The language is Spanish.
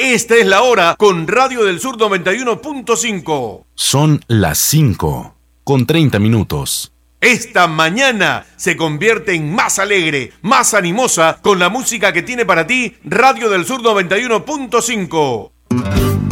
Esta es la hora con Radio del Sur 91.5. Son las 5:30. Esta mañana se convierte en más alegre, más animosa con la música que tiene para ti Radio del Sur 91.5.